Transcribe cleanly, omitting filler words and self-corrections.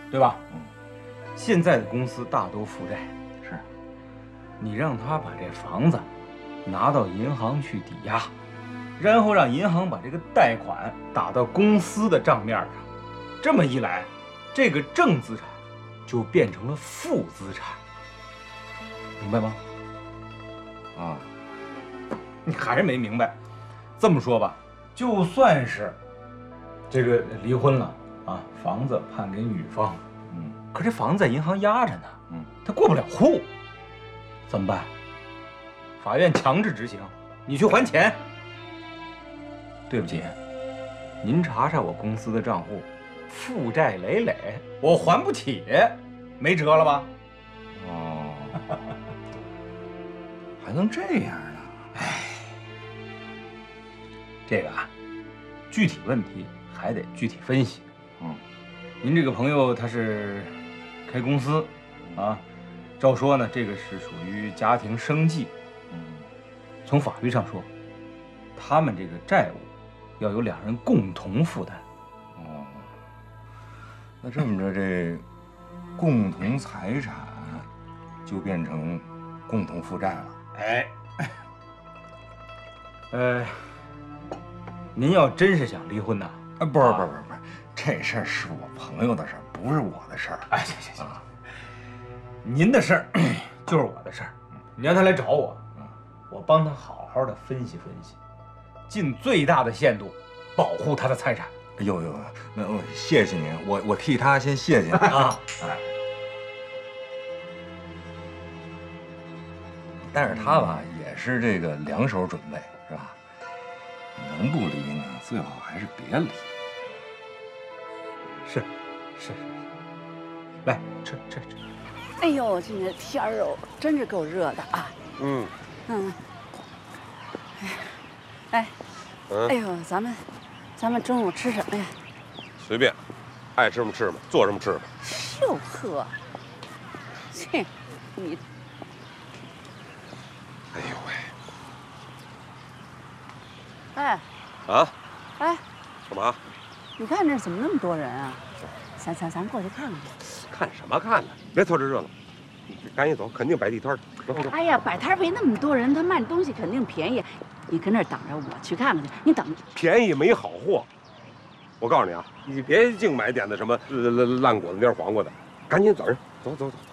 对吧？现在的公司大多负债， 是。 你让他把这房子拿到银行去抵押，然后让银行把这个贷款打到公司的账面上，这么一来，这个正资产就变成了负资产，明白吗？ 啊， 你还是没明白。这么说吧，就算是这个离婚了啊，房子判给女方，可这房子在银行压着呢，他过不了户，怎么办？法院强制执行，你去还钱。对不起，您查查我公司的账户，负债累累，我还不起，没辙了吧？ 哦，还能这样呢？ 哎，这个啊，具体问题还得具体分析。您这个朋友他是开公司啊，照说呢，这个是属于家庭生计。从法律上说，他们这个债务要有两人共同负担。 哦，那这么着，这共同财产就变成共同负债了。 哎，您要真是想离婚呐？ 不是，这事儿是我朋友的事儿，不是我的事儿。 哎，行，您的事儿就是我的事儿，你让他来找我，我帮他好好的分析分析，尽最大的限度保护他的财产。 呦，那我谢谢您，我替他先谢谢您啊。但是他吧也是这个两手准备，是吧？能不离呢，最好还是别离。 是，来吃。 哎呦，今天天儿哦，真是够热的啊！哎呦，咱们中午吃什么呀？ 随便，爱吃什么吃什么，做什么吃什么。 就喝，切，你， 哎呦喂！ 哎，哎， 干嘛？ 你看这怎么那么多人啊？咱过去看看去。 看什么看呢？别凑这热闹，赶紧走，肯定摆地摊的。走。 哎呀，摆摊没那么多人，他卖的东西肯定便宜。你跟那儿等着，我去看看去。你等着。 便宜没好货，我告诉你啊，你别净买点那什么烂果子、蔫黄瓜的，赶紧走，走。